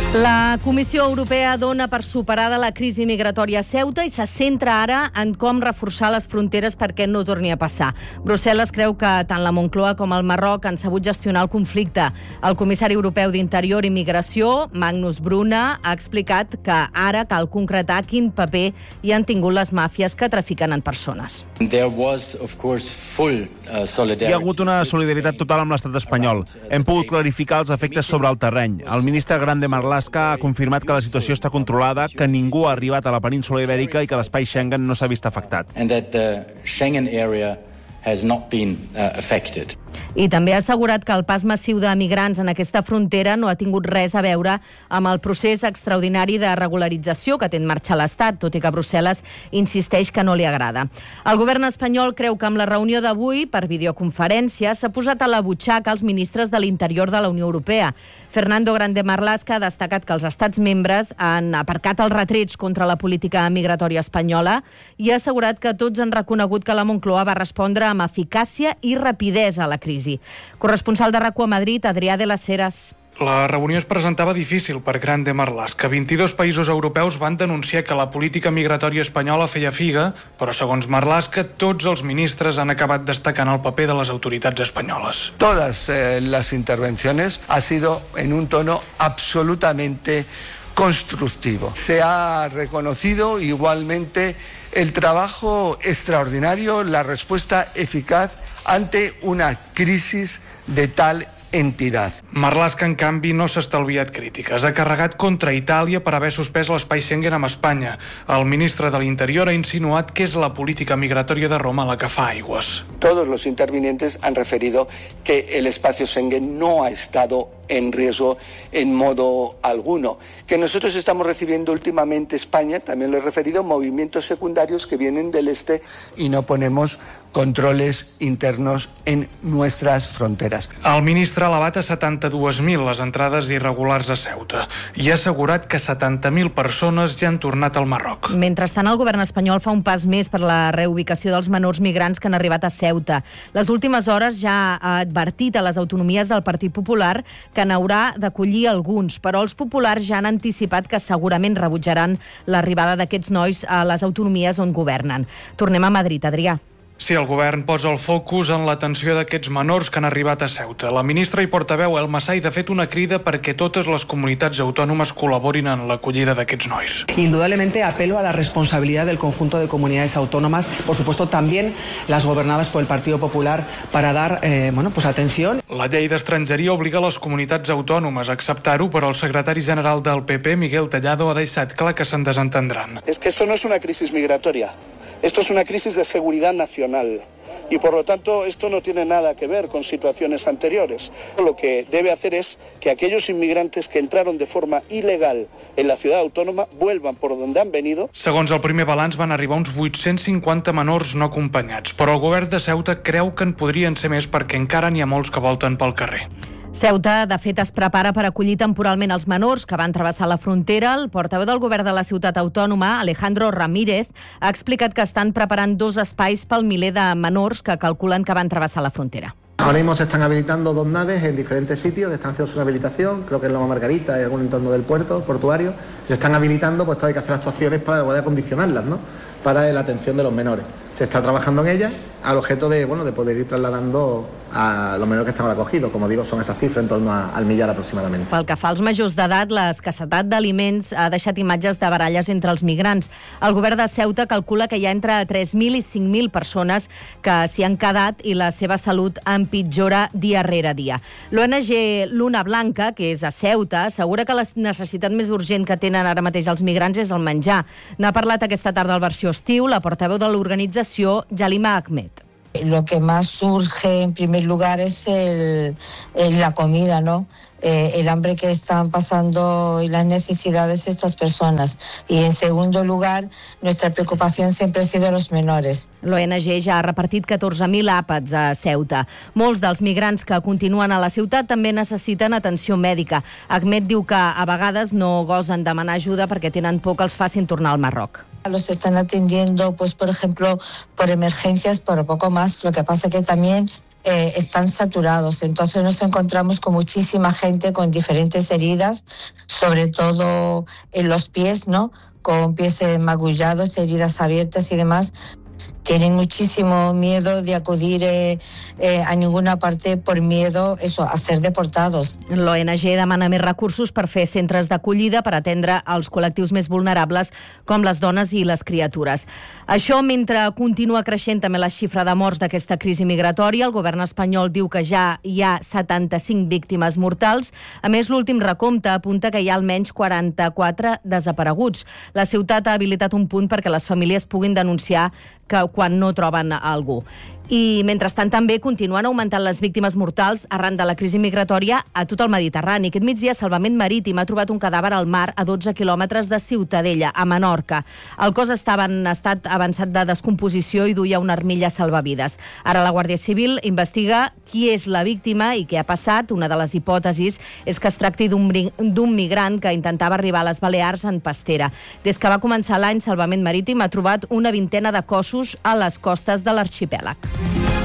La Comissió Europea dona per superada la crisi migratòria a Ceuta i se centra ara en com reforçar les fronteres perquè no torni a passar. Brussel·les creu que tant la Moncloa com el Marroc han sabut gestionar el conflicte. El comissari europeu d'Interior i Migració, Magnus Brunner, ha explicat que ara cal concretar quin paper hi han tingut les màfies que trafiquen en persones. Hi ha hagut una solidaritat total amb l'estat espanyol. Hem pogut clarificar els efectes sobre el terreny. El ministre Grande Marlaska ha confirmat que la situació està controlada, que ningú ha arribat a la península Ibèrica i que l'espai Schengen no s'ha vist afectat. I també ha assegurat que el pas massiu de migrants en aquesta frontera no ha tingut res a veure amb el procés extraordinari de regularització que té en marxa l'Estat, tot i que Brussel·les insisteix que no li agrada. El govern espanyol creu que amb la reunió d'avui, per videoconferència, s'ha posat a la butxaca els ministres de l'Interior de la Unió Europea. Fernando Grande Marlaska ha destacat que els estats membres han aparcat els retrets contra la política migratòria espanyola i ha assegurat que tots han reconegut que la Moncloa va respondre amb eficàcia i rapidesa a la crisi. Corresponsal de RAC1 a Madrid, Adrià de las Heras. La reunió es presentava difícil per Grande Marlaska. 22 països europeus van denunciar que la política migratòria espanyola feia figa, però segons Marlaska, tots els ministres han acabat destacant el paper de les autoritats espanyoles. Todas las intervenciones ha sido en un tono absolutamente constructivo. Se ha reconocido igualmente el trabajo extraordinario, la respuesta eficaz ante una crisis de tal entidad. Marlaska, en canvi, no s'ha estalviat crítiques. Ha carregat contra Itàlia per haver suspès l'espai Schengen amb Espanya. El ministre de l'Interior ha insinuat que és la política migratòria de Roma la que fa aigües. Todos los intervinientes han referido que el espacio Schengen no ha estado en riesgo en modo alguno. Que nosotros estamos recibiendo últimamente España, también lo he referido, movimientos secundarios que vienen del este y no ponemos controles internos en nuestras fronteras. El ministre ha elevat a 72.000 les entrades irregulars a Ceuta i ha assegurat que 70.000 persones ja han tornat al Marroc. Mentrestant, el govern espanyol fa un pas més per la reubicació dels menors migrants que han arribat a Ceuta. Les últimes hores ja ha advertit a les autonomies del Partit Popular que n'haurà d'acollir alguns, però els populars ja han anticipat que segurament rebutjaran l'arribada d'aquests nois a les autonomies on governen. Tornem a Madrid, Adrià. Sí, el govern posa el focus en l'atenció d'aquests menors que han arribat a Ceuta. La ministra i portaveu Elma Said ha fet una crida perquè totes les comunitats autònomes col·laborin en l'acollida d'aquests nois. Indudablemente apelo a la responsabilidad del conjunto de comunidades autónomas, por supuesto también las gobernadas por el Partido Popular, para dar atención. La llei d'estrangeria obliga les comunitats autònomes a acceptar-ho, però el secretari general del PP, Miguel Tellado, ha deixat clar que se'n desentendran. Es que esto no es una crisis migratoria. Esto es una crisis de seguridad nacional y por lo tanto esto no tiene nada que ver con situaciones anteriores. Lo que debe hacer es que aquellos inmigrantes que entraron de forma ilegal en la ciudad autónoma vuelvan por donde han venido. Segons el primer balanç van arribar uns 850 menors no acompanyats, però el govern de Ceuta creu que en podrien ser més perquè encara n'hi ha molts que volten pel carrer. Ceuta, de fet, es prepara per acollir temporalment els menors que van travessar la frontera. El portaveu del govern de la ciutat autònoma, Alejandro Ramírez, ha explicat que estan preparant 2 espais pel miler de menors que calculen que van travessar la frontera. Ahora mismo se están habilitando 2 naves en diferentes sitios, están haciendo su habilitación, creo que en Loma Margarita y algún entorno del puerto portuario. Se están habilitando, pues hay que hacer actuaciones para poder acondicionarlas, ¿no? Para la atención de los menores. Se está trabajando en ellas al objeto de poder ir trasladando a los menores que están acogidos. Como digo, son esas cifras en torno al millar aproximadament. Pel que fa als majors d'edat, l'escassetat d'aliments ha deixat imatges de baralles entre els migrants. El govern de Ceuta calcula que hi ha entre 3.000 i 5.000 persones que s'hi han quedat i la seva salut empitjora dia rere dia. L'ONG Luna Blanca, que és a Ceuta, assegura que la necessitat més urgent que tenen ara mateix els migrants és el menjar. N'ha parlat aquesta tarda al Versió Estiu la portaveu de l'organització, Jalima Ahmed. Lo que más surge en primer lugar es la comida, ¿no? El hambre que están pasando y las necesidades de estas personas. Y en segundo lugar, nuestra preocupación siempre ha sido los menores. L'ONG ja ha repartit 14.000 àpats a Ceuta. Molts dels migrants que continuen a la ciutat també necessiten atenció mèdica. Ahmed diu que a vegades no gosen demanar ajuda perquè tenen por que els facin tornar al Marroc. Los están atendiendo, pues por ejemplo, por emergencias, pero poco más. Lo que pasa que también están saturados. Entonces nos encontramos con muchísima gente con diferentes heridas, sobre todo en los pies, ¿no? Con pies magullados, heridas abiertas y demás. Tienen muchísimo miedo de acudir a ninguna parte por miedo a ser deportados. L'ONG demana més recursos per fer centres d'acollida per atendre els col·lectius més vulnerables, com les dones i les criatures. Això mentre continua creixent també la xifra de morts d'aquesta crisi migratòria. El govern espanyol diu que ja hi ha 75 víctimes mortals. A més, l'últim recompte apunta que hi ha almenys 44 desapareguts. La ciutat ha habilitat un punt perquè les famílies puguin denunciar que quan no troben algú. I, mentrestant, també continuen augmentant les víctimes mortals arran de la crisi migratòria a tot el Mediterrani. Aquest migdia, Salvament Marítim ha trobat un cadàver al mar a 12 quilòmetres de Ciutadella, a Menorca. El cos estava en estat avançat de descomposició i duia una armilla salvavides. Ara la Guàrdia Civil investiga qui és la víctima i què ha passat. Una de les hipòtesis és que es tracti d'un migrant que intentava arribar a les Balears en pastera. Des que va començar l'any, Salvament Marítim ha trobat una vintena de cossos a les costes de l'arxipèlag.